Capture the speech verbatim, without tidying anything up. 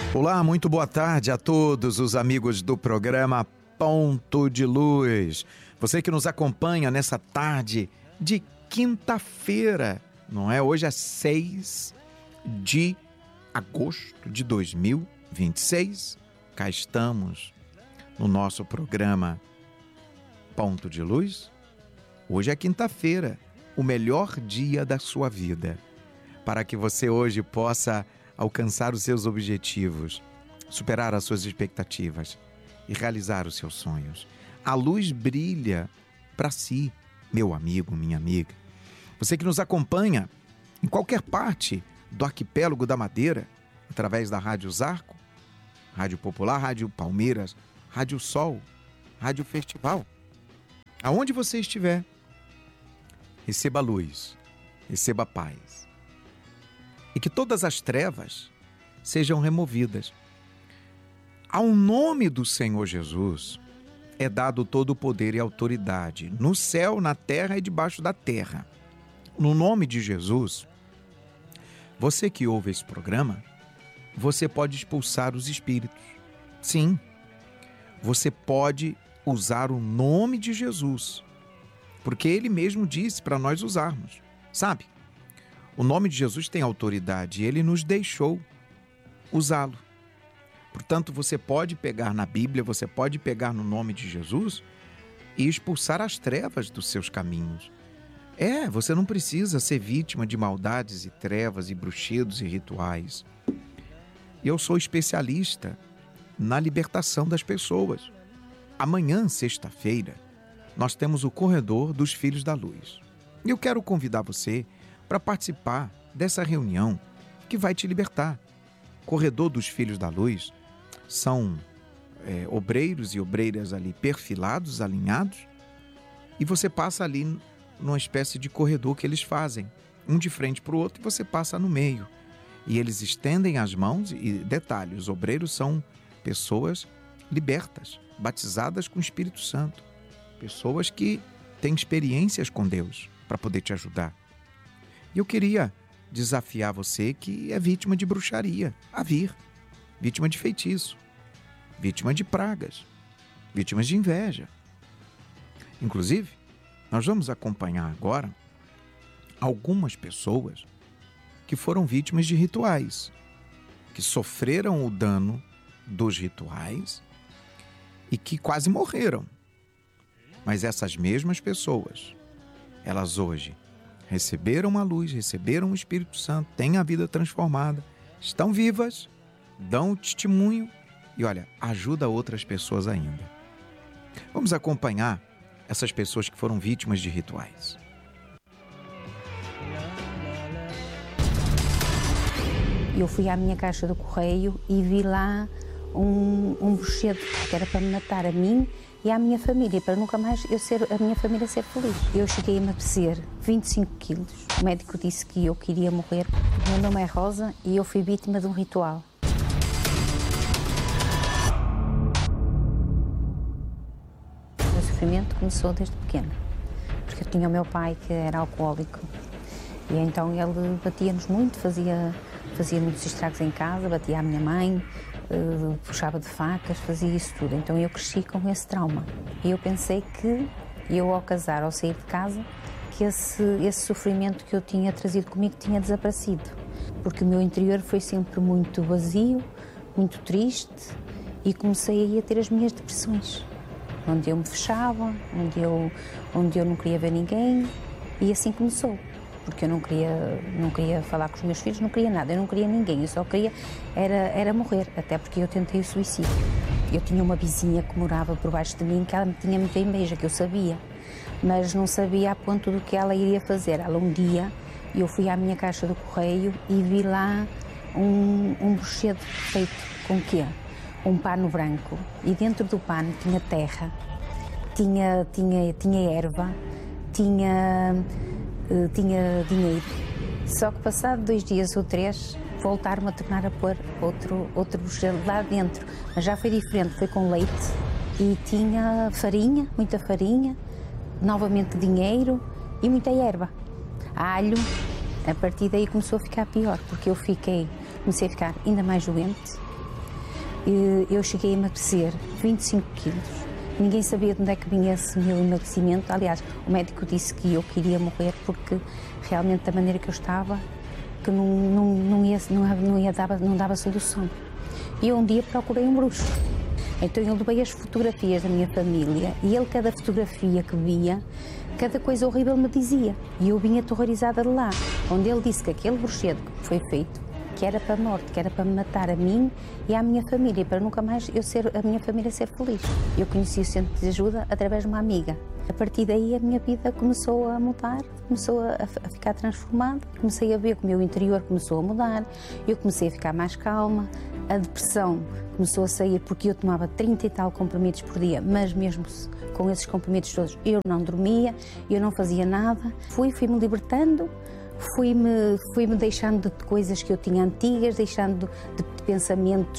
Olá, muito boa tarde a todos os amigos do programa Ponto de Luz. Você que nos acompanha nessa tarde de quinta-feira, não é? Hoje é seis de agosto de dois mil e vinte e seis. Cá estamos no nosso programa Ponto de Luz. Hoje é quinta-feira, o melhor dia da sua vida, para que você hoje possa alcançar os seus objetivos, superar as suas expectativas e realizar os seus sonhos. A luz brilha para si, meu amigo, minha amiga. Você que nos acompanha em qualquer parte do arquipélago da Madeira, através da Rádio Zarco, Rádio Popular, Rádio Palmeiras, Rádio Sol, Rádio Festival. Aonde você estiver, receba luz, receba paz. E que todas as trevas sejam removidas. Ao nome do Senhor Jesus é dado todo o poder e autoridade, no céu, na terra e debaixo da terra. No nome de Jesus, você que ouve esse programa, você pode expulsar os espíritos. Sim, você pode usar o nome de Jesus, porque Ele mesmo disse para nós usarmos, sabe? O nome de Jesus tem autoridade e Ele nos deixou usá-lo. Portanto, você pode pegar na Bíblia, você pode pegar no nome de Jesus e expulsar as trevas dos seus caminhos. É, você não precisa ser vítima de maldades e trevas e bruxedos e rituais. Eu sou especialista na libertação das pessoas. Amanhã, sexta-feira, nós temos o Corredor dos Filhos da Luz. E eu quero convidar você para participar dessa reunião que vai te libertar. Corredor dos Filhos da Luz são é, obreiros e obreiras ali perfilados, alinhados, e você passa ali numa espécie de corredor que eles fazem, um de frente para o outro, e você passa no meio. E eles estendem as mãos, e detalhe, os obreiros são pessoas libertas, batizadas com o Espírito Santo, pessoas que têm experiências com Deus para poder te ajudar. E eu queria desafiar você que é vítima de bruxaria a vir, vítima de feitiço, vítima de pragas, vítimas de inveja. Inclusive, nós vamos acompanhar agora algumas pessoas que foram vítimas de rituais, que sofreram o dano dos rituais e que quase morreram. Mas essas mesmas pessoas, elas hoje receberam a luz, receberam o Espírito Santo, têm a vida transformada, estão vivas, dão testemunho e, olha, ajuda outras pessoas ainda. Vamos acompanhar essas pessoas que foram vítimas de rituais. Eu fui à minha caixa do correio e vi lá um, um bruxedo que era para me matar a mim e à minha família, para nunca mais eu ser, a minminha família ser feliz. Eu cheguei a emagrecer vinte e cinco quilos. O médico disse que eu queria morrer. O meu nome é Rosa e eu fui vítima de um ritual. O meu sofrimento começou desde pequena, porque eu tinha o meu pai que era alcoólico e então ele batia-nos muito, fazia, fazia muitos estragos em casa, batia a minha mãe, Uh, puxava de facas, fazia isso tudo. Então eu cresci com esse trauma. E eu pensei que eu, ao casar, ao sair de casa, que esse, esse sofrimento que eu tinha trazido comigo tinha desaparecido. Porque o meu interior foi sempre muito vazio, muito triste, e comecei aí a ter as minhas depressões. Onde eu me fechava, onde eu, onde eu não queria ver ninguém, e assim começou. Porque eu não queria, não queria falar com os meus filhos, não queria nada, eu não queria ninguém, eu só queria era, era morrer, até porque eu tentei o suicídio. Eu tinha uma vizinha que morava por baixo de mim, que ela me tinha muita inveja, que eu sabia, mas não sabia a ponto do que ela iria fazer. Ela um dia, eu fui à minha caixa do correio e vi lá um, um bruxedo feito com quê? Um pano branco, e dentro do pano tinha terra, tinha, tinha, tinha erva, tinha... tinha dinheiro. Só que passado dois dias ou três voltaram a tornar a pôr outro, outro bruxedo lá dentro, mas já foi diferente, foi com leite e tinha farinha, muita farinha, novamente dinheiro e muita erva, alho. A partir daí começou a ficar pior, porque eu fiquei, comecei a ficar ainda mais doente eu cheguei a emagrecer vinte e cinco quilos. Ninguém sabia de onde é que vinha esse meu emagrecimento. Aliás, o médico disse que eu queria morrer porque realmente da maneira que eu estava, que não, não, não, ia, não, não, ia dava, não dava solução. E eu um dia procurei um bruxo. Então eu levei as fotografias da minha família e ele, cada fotografia que via, cada coisa horrível me dizia. E eu vinha aterrorizada de lá, onde ele disse que aquele bruxedo que foi feito, que era para a morte, que era para me matar a mim e à minha família, para nunca mais eu ser, a minha família ser feliz. Eu conheci o Centro de Ajuda através de uma amiga. A partir daí a minha vida começou a mudar, começou a, a ficar transformada. Comecei a ver que o meu interior começou a mudar, eu comecei a ficar mais calma, a depressão começou a sair porque eu tomava trinta e tal comprimidos por dia, mas mesmo com esses comprimidos todos eu não dormia, eu não fazia nada. Fui, fui-me libertando, fui-me fui-me deixando de coisas que eu tinha antigas, deixando de, de pensamentos